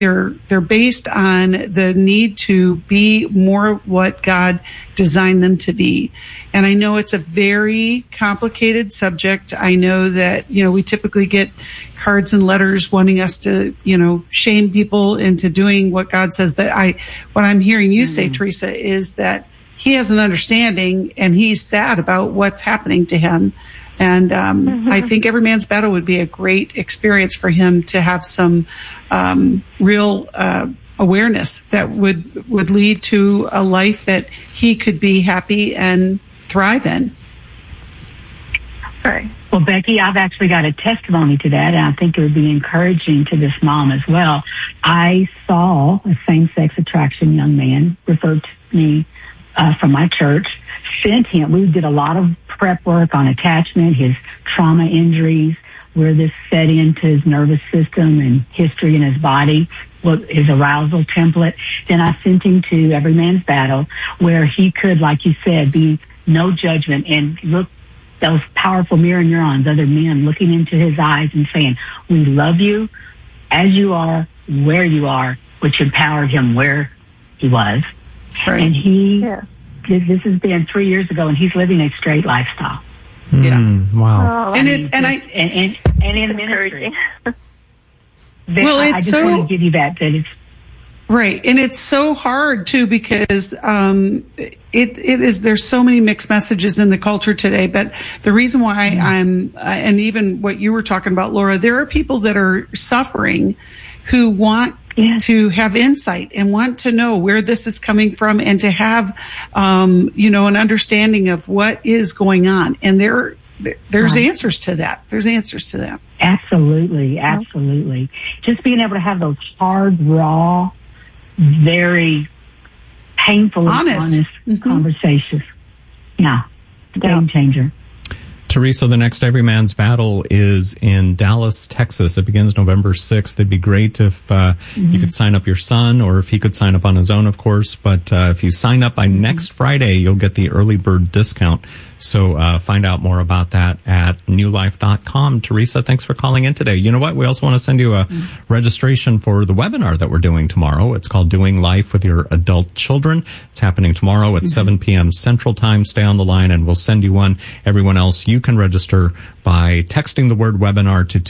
They're based on the need to be more what God designed them to be. And I know it's a very complicated subject. I know that, we typically get cards and letters wanting us to, shame people into doing what God says. But what I'm hearing you say, Teresa, is that he has an understanding and he's sad about what's happening to him. And I think Every Man's Battle would be a great experience for him to have some real awareness that would lead to a life that he could be happy and thrive in. Right. Well, Becky, I've actually got a testimony to that, and I think it would be encouraging to this mom as well. I saw a same-sex attraction young man referred to me from my church, sent him. We did a lot of prep work on attachment, his trauma injuries, where this set into his nervous system and history in his body, his arousal template. Then I sent him to Every Man's Battle, where he could, like you said, be no judgment and look those powerful mirror neurons, other men looking into his eyes and saying, we love you as you are, where you are, which empowered him where he was. Right. And this has been 3 years ago, and he's living a straight lifestyle. Yeah. Wow. Oh, and in ministry. Well, I just want to give you that it's right, and it's so hard too because it is. There's so many mixed messages in the culture today. But the reason why and even what you were talking about, Laura, there are people that are suffering who want to have insight and want to know where this is coming from and to have, an understanding of what is going on. And there's answers to that. There's answers to that. Absolutely. Absolutely. Just being able to have those hard, raw, very painful, honest conversations. Yeah. Game changer. Teresa, the next Every Man's Battle is in Dallas, Texas. It begins November 6th. It'd be great if you could sign up your son, or if he could sign up on his own, of course. But if you sign up by next Friday, you'll get the early bird discount. So find out more about that at newlife.com. Teresa, thanks for calling in today. You know what? We also want to send you a registration for the webinar that we're doing tomorrow. It's called Doing Life with Your Adult Children. It's happening tomorrow at 7 p.m. Central Time. Stay on the line and we'll send you one. Everyone else, you can register by texting the word webinar to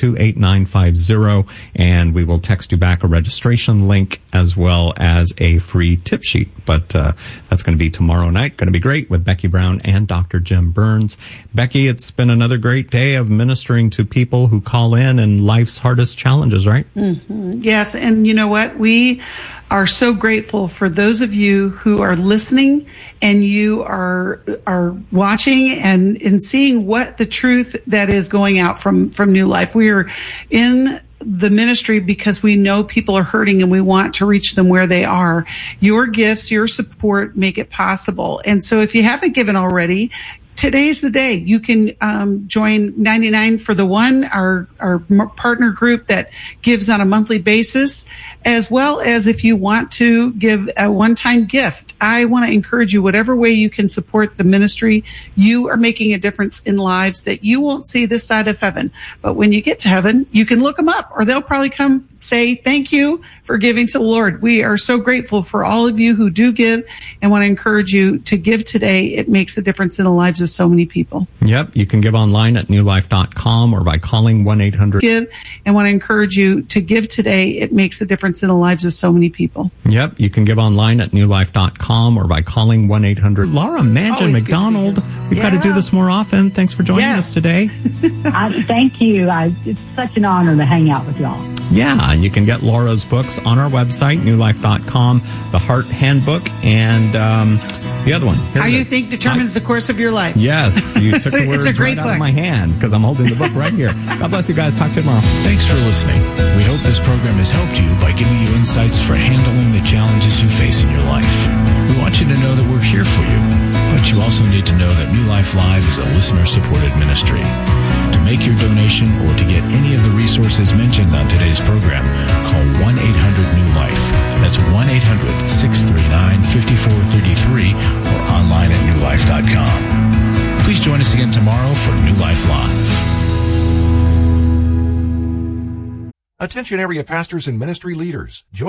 28950, and we will text you back a registration link as well as a free tip sheet. But that's going to be tomorrow night. Going to be great with Becky Brown and Dr. Jim Burns. Becky, it's been another great day of ministering to people who call in life's hardest challenges, right? Mm-hmm. Yes, and you know what? We are so grateful for those of you who are listening and you are watching and seeing what the truth that is going out from New Life. We are in the ministry because we know people are hurting and we want to reach them where they are. Your gifts, your support make it possible. And so if you haven't given already, today's the day. You can join 99 for the One, our partner group that gives on a monthly basis, as well as if you want to give a one-time gift. I want to encourage you, whatever way you can support the ministry, you are making a difference in lives that you won't see this side of heaven. But when you get to heaven, you can look them up, or they'll probably come say thank you for giving to the Lord. We are so grateful for all of you who do give and want to encourage you to give today. It makes a difference in the lives of so many people. Yep. You can give online at newlife.com or by calling 1-800. Give and want to encourage you to give today. It makes a difference in the lives of so many people. Yep. You can give online at newlife.com or by calling 1-800. Laura Mansion McDonald. We've got to do this more often. Thanks for joining us today. Thank you. It's such an honor to hang out with y'all. Yeah, and you can get Laura's books on our website, newlife.com, the Heart Handbook, and the other one. How You Think Determines the Course of Your Life. Yes, you took the words right out of my hand because I'm holding the book right here. God bless you guys. Talk to you tomorrow. Thanks for listening. We hope this program has helped you by giving you insights for handling the challenges you face in your life. We want you to know that we're here for you, but you also need to know that New Life Live is a listener-supported ministry. To make your donation or to get any of the resources mentioned on today's program, call 1-800-NEW-LIFE. That's 1-800-639-5433 or online at newlife.com. Please join us again tomorrow for New Life Live. Attention area pastors and ministry leaders. Join